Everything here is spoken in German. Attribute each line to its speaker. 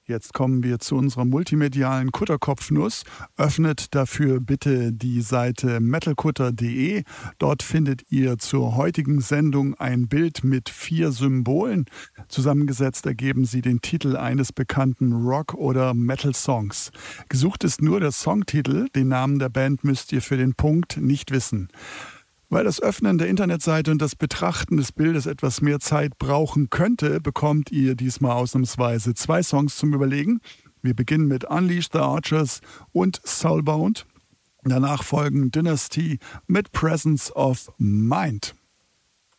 Speaker 1: Jetzt kommen wir zu unserer multimedialen Kutterkopfnuss. Öffnet dafür bitte die Seite metalkutter.de. Dort findet ihr zur heutigen Sendung ein Bild mit 4 Symbolen. Zusammengesetzt ergeben sie den Titel eines bekannten Rock- oder Metal-Songs. Gesucht ist nur der Songtitel. Den Namen der Band müsst ihr für den Punkt nicht wissen. Weil das Öffnen der Internetseite und das Betrachten des Bildes etwas mehr Zeit brauchen könnte, bekommt ihr diesmal ausnahmsweise 2 Songs zum Überlegen. Wir beginnen mit Unleash the Archers und Soulbound. Danach folgen Dynasty mit Presence of Mind.